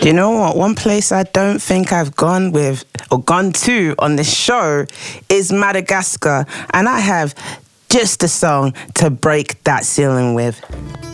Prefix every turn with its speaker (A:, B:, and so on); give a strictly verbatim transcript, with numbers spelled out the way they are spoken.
A: Do you know what? One place I don't think I've gone with or gone to on this show is Madagascar. And I have just a song to break that ceiling with.